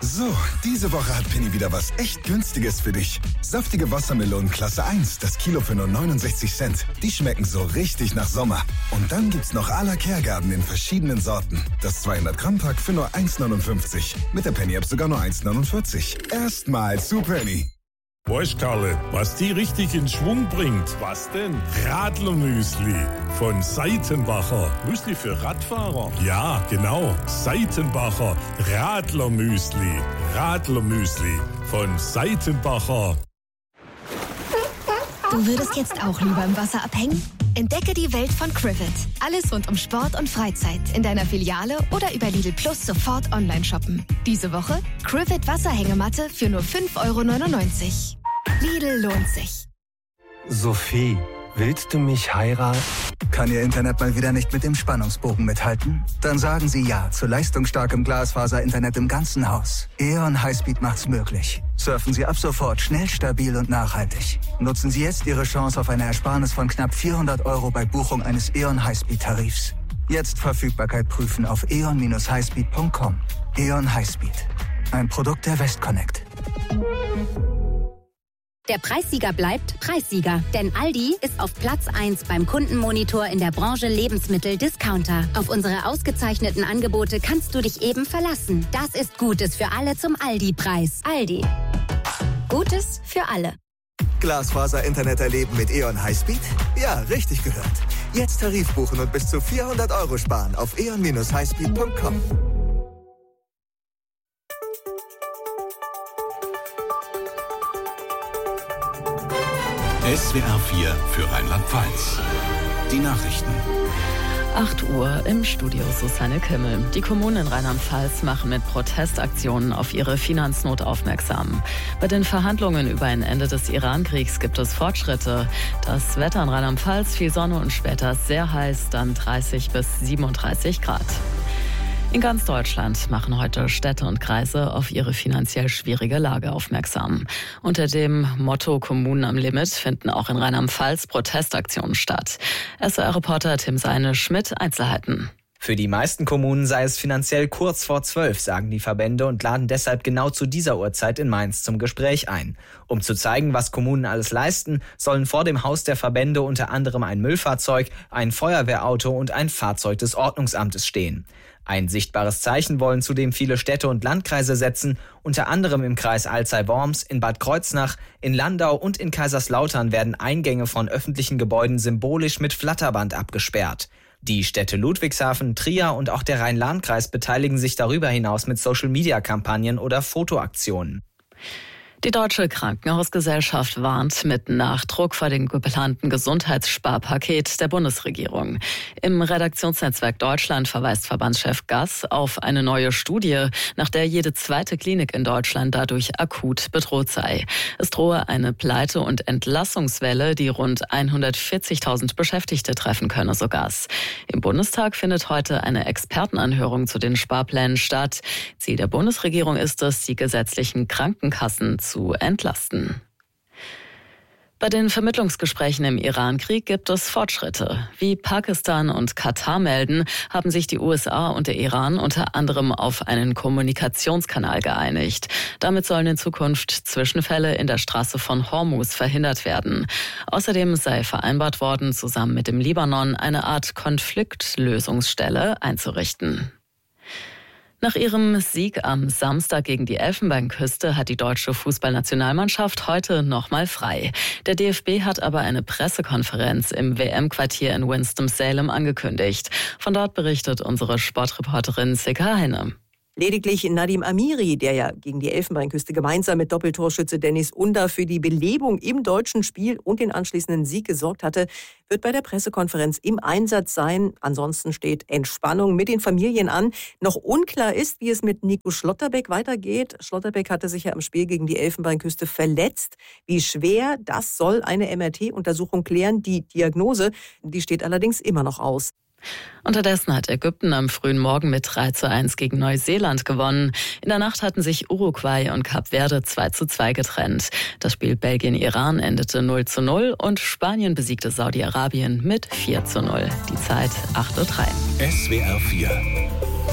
So, diese Woche hat Penny wieder was echt Günstiges für dich. Saftige Wassermelonen Klasse 1, das Kilo für nur 69 Cent. Die schmecken so richtig nach Sommer. Und dann gibt's noch à la Kehrgarten in verschiedenen Sorten. Das 200-Gramm-Pack für nur 1,59. Mit der Penny-App sogar nur 1,49. Erstmal zu Penny. Weißt Karle, was die richtig in Schwung bringt? Was denn? Radlermüsli von Seitenbacher. Müsli für Radfahrer? Ja, genau. Seitenbacher Radlermüsli. Radlermüsli von Seitenbacher. Du würdest jetzt auch lieber im Wasser abhängen? Entdecke die Welt von Crivet. Alles rund um Sport und Freizeit in deiner Filiale oder über Lidl Plus sofort online shoppen. Diese Woche Crivet Wasserhängematte für nur 5,99 €. Lidl lohnt sich. Sophie, willst du mich heiraten? Kann Ihr Internet mal wieder nicht mit dem Spannungsbogen mithalten? Dann sagen Sie ja zu leistungsstarkem Glasfaser-Internet im ganzen Haus. E.ON Highspeed macht's möglich. Surfen Sie ab sofort schnell, stabil und nachhaltig. Nutzen Sie jetzt Ihre Chance auf eine Ersparnis von knapp 400 € bei Buchung eines E.ON Highspeed-Tarifs. Jetzt Verfügbarkeit prüfen auf eon-highspeed.com. E.ON Highspeed. Ein Produkt der Westconnect. Der Preissieger bleibt Preissieger, denn Aldi ist auf Platz 1 beim Kundenmonitor in der Branche Lebensmittel-Discounter. Auf unsere ausgezeichneten Angebote kannst du dich eben verlassen. Das ist Gutes für alle zum Aldi-Preis. Aldi. Gutes für alle. Glasfaser-Internet erleben mit E.ON Highspeed? Ja, richtig gehört. Jetzt Tarif buchen und bis zu 400 € sparen auf eon-highspeed.com. SWR 4 für Rheinland-Pfalz. Die Nachrichten. 8 Uhr im Studio Susanne Kimmel. Die Kommunen in Rheinland-Pfalz machen mit Protestaktionen auf ihre Finanznot aufmerksam. Bei den Verhandlungen über ein Ende des Iran-Kriegs gibt es Fortschritte. Das Wetter in Rheinland-Pfalz, viel Sonne und später sehr heiß, dann 30 bis 37 Grad. In ganz Deutschland machen heute Städte und Kreise auf ihre finanziell schwierige Lage aufmerksam. Unter dem Motto Kommunen am Limit finden auch in Rheinland-Pfalz Protestaktionen statt. SWR-Reporter Tim Seinisch mit Einzelheiten. Für die meisten Kommunen sei es finanziell kurz vor 12, sagen die Verbände und laden deshalb genau zu dieser Uhrzeit in Mainz zum Gespräch ein. Um zu zeigen, was Kommunen alles leisten, sollen vor dem Haus der Verbände unter anderem ein Müllfahrzeug, ein Feuerwehrauto und ein Fahrzeug des Ordnungsamtes stehen. Ein sichtbares Zeichen wollen zudem viele Städte und Landkreise setzen, unter anderem im Kreis Alzey-Worms, in Bad Kreuznach, in Landau und in Kaiserslautern werden Eingänge von öffentlichen Gebäuden symbolisch mit Flatterband abgesperrt. Die Städte Ludwigshafen, Trier und auch der Rhein-Lahn-Kreis beteiligen sich darüber hinaus mit Social-Media-Kampagnen oder Fotoaktionen. Die Deutsche Krankenhausgesellschaft warnt mit Nachdruck vor dem geplanten Gesundheitssparpaket der Bundesregierung. Im Redaktionsnetzwerk Deutschland verweist Verbandschef Gass auf eine neue Studie, nach der jede zweite Klinik in Deutschland dadurch akut bedroht sei. Es drohe eine Pleite- und Entlassungswelle, die rund 140.000 Beschäftigte treffen könne, so Gass. Im Bundestag findet heute eine Expertenanhörung zu den Sparplänen statt. Ziel der Bundesregierung ist es, die gesetzlichen Krankenkassen zu entlasten. Bei den Vermittlungsgesprächen im Iran-Krieg gibt es Fortschritte. Wie Pakistan und Katar melden, haben sich die USA und der Iran unter anderem auf einen Kommunikationskanal geeinigt. Damit sollen in Zukunft Zwischenfälle in der Straße von Hormuz verhindert werden. Außerdem sei vereinbart worden, zusammen mit dem Libanon eine Art Konfliktlösungsstelle einzurichten. Nach ihrem Sieg am Samstag gegen die Elfenbeinküste hat die deutsche Fußballnationalmannschaft heute nochmal frei. Der DFB hat aber eine Pressekonferenz im WM-Quartier in Winston-Salem angekündigt. Von dort berichtet unsere Sportreporterin Sika Heine. Lediglich Nadim Amiri, der ja gegen die Elfenbeinküste gemeinsam mit Doppeltorschütze Dennis Under für die Belebung im deutschen Spiel und den anschließenden Sieg gesorgt hatte, wird bei der Pressekonferenz im Einsatz sein. Ansonsten steht Entspannung mit den Familien an. Noch unklar ist, wie es mit Nico Schlotterbeck weitergeht. Schlotterbeck hatte sich ja im Spiel gegen die Elfenbeinküste verletzt. Wie schwer, das soll eine MRT-Untersuchung klären. Die Diagnose, die steht allerdings immer noch aus. Unterdessen hat Ägypten am frühen Morgen mit 3:1 gegen Neuseeland gewonnen. In der Nacht hatten sich Uruguay und Kap Verde 2:2 getrennt. Das Spiel Belgien-Iran endete 0:0 und Spanien besiegte Saudi-Arabien mit 4:0. Die Zeit 8:03 Uhr. SWR 4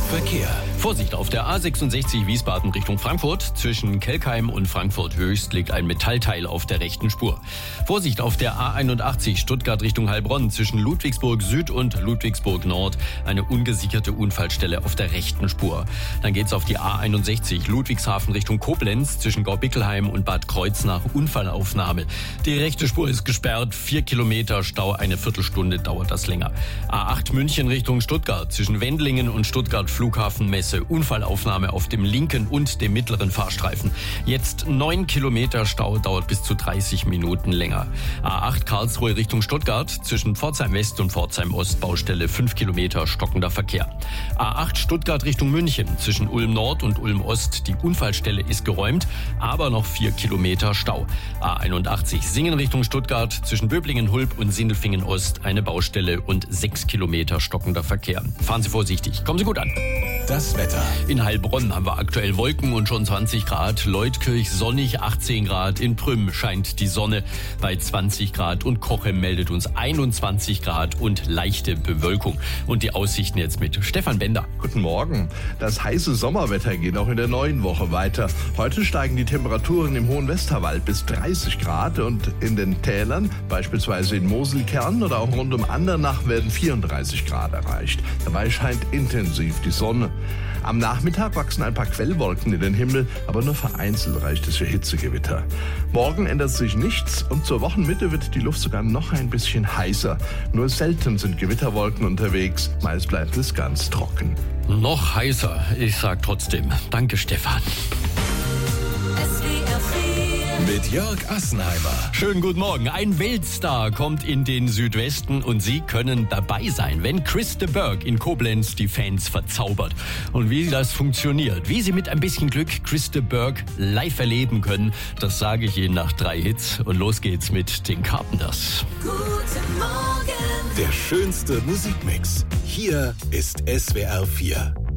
Verkehr. Vorsicht, auf der A66 Wiesbaden Richtung Frankfurt. Zwischen Kelkheim und Frankfurt Höchst liegt ein Metallteil auf der rechten Spur. Vorsicht, auf der A81 Stuttgart Richtung Heilbronn. Zwischen Ludwigsburg Süd und Ludwigsburg Nord eine ungesicherte Unfallstelle auf der rechten Spur. Dann geht's auf die A61 Ludwigshafen Richtung Koblenz. Zwischen Gaubickelheim und Bad Kreuznach Unfallaufnahme. Die rechte Spur ist gesperrt. 4 Kilometer Stau, eine Viertelstunde dauert das länger. A8 München Richtung Stuttgart. Zwischen Wendlingen und Stuttgart Flughafenmesse. Unfallaufnahme auf dem linken und dem mittleren Fahrstreifen. Jetzt 9 Kilometer Stau, dauert bis zu 30 Minuten länger. A8 Karlsruhe Richtung Stuttgart. Zwischen Pforzheim West und Pforzheim Ost Baustelle 5 Kilometer stockender Verkehr. A8 Stuttgart Richtung München. Zwischen Ulm Nord und Ulm Ost. Die Unfallstelle ist geräumt, aber noch 4 Kilometer Stau. A81 Singen Richtung Stuttgart. Zwischen Böblingen Hulb und Sindelfingen Ost eine Baustelle und 6 Kilometer stockender Verkehr. Fahren Sie vorsichtig. Kommen Sie gut an. Das Wetter. In Heilbronn haben wir aktuell Wolken und schon 20 Grad. Leutkirch sonnig, 18 Grad. In Prüm scheint die Sonne bei 20 Grad. Und Cochem meldet uns 21 Grad und leichte Bewölkung. Und die Aussichten jetzt mit Stefan Bender. Guten Morgen. Das heiße Sommerwetter geht auch in der neuen Woche weiter. Heute steigen die Temperaturen im Hohen Westerwald bis 30 Grad und in den Tälern, beispielsweise in Moselkern oder auch rund um Andernach, werden 34 Grad erreicht. Dabei scheint intensiv die Sonne. Am Nachmittag wachsen ein paar Quellwolken in den Himmel, aber nur vereinzelt reicht es für Hitzegewitter. Morgen ändert sich nichts und zur Wochenmitte wird die Luft sogar noch ein bisschen heißer. Nur selten sind Gewitterwolken unterwegs, meist bleibt es ganz trocken. Noch heißer. Ich sag trotzdem, danke Stefan. Mit Jörg Assenheimer. Schönen guten Morgen. Ein Weltstar kommt in den Südwesten und Sie können dabei sein, wenn Chris de Burgh in Koblenz die Fans verzaubert. Und wie das funktioniert, wie Sie mit ein bisschen Glück Chris de Burgh live erleben können, das sage ich Ihnen nach 3 Hits. Und los geht's mit den Carpenters. Guten Morgen. Der schönste Musikmix. Hier ist SWR 4.